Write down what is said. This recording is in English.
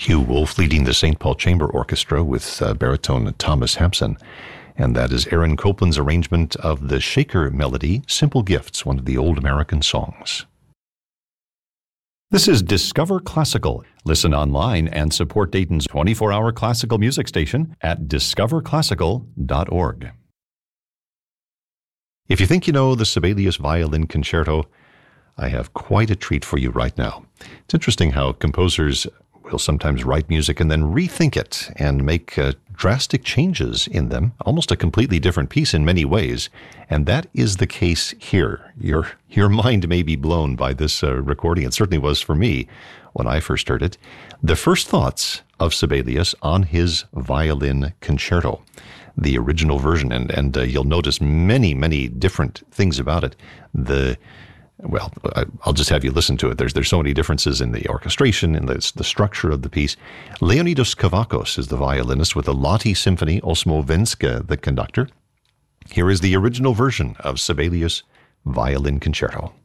Hugh Wolf leading the St. Paul Chamber Orchestra with baritone Thomas Hampson. And that is Aaron Copland's arrangement of the Shaker melody, Simple Gifts, one of the old American songs. This is Discover Classical. Listen online and support Dayton's 24-hour classical music station at discoverclassical.org. If you think you know the Sibelius Violin Concerto, I have quite a treat for you right now. It's interesting how composers will sometimes write music and then rethink it and make drastic changes in them, almost a completely different piece in many ways. And that is the case here. Your mind may be blown by this recording. It certainly was for me when I first heard it. The first thoughts of Sibelius on his violin concerto, the original version, and you'll notice many, many different things about it. Well, I'll just have you listen to it. There's so many differences in the orchestration and the structure of the piece. Leonidas Kavakos is the violinist with the Lottie Symphony, Osmo Venska the conductor. Here is the original version of Sibelius Violin Concerto.